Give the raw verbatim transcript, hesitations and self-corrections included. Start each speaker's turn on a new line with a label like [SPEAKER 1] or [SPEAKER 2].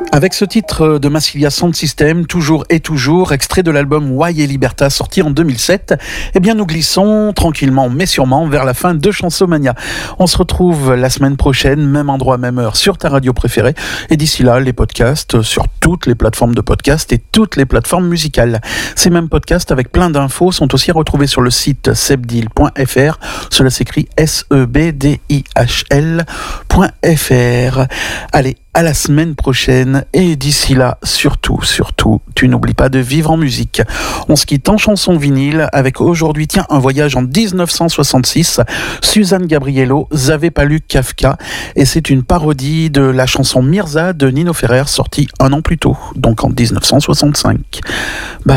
[SPEAKER 1] Avec ce titre de Massilia Sound System, toujours et toujours, extrait de l'album Why et Libertas, sorti en deux mille sept, eh bien nous glissons tranquillement mais sûrement vers la fin de Chansomania. On se retrouve la semaine prochaine, même endroit, même heure, sur ta radio préférée. Et d'ici là, les podcasts sur toutes les plateformes de podcast et toutes les plateformes musicales. Ces mêmes podcasts avec plein d'infos sont aussi retrouvés sur le site sebdil point f r. Cela s'écrit S E B D I H L point F R. Allez, à la semaine prochaine, et d'ici là, surtout, surtout, tu n'oublies pas de vivre en musique. On se quitte en chanson vinyle avec aujourd'hui, tiens, un voyage en dix-neuf cent soixante-six, Suzanne Gabriello, J'avais pas lu Kafka, et c'est une parodie de la chanson Mirza de Nino Ferrer, sortie un an plus tôt, donc en dix-neuf cent soixante-cinq. Bah,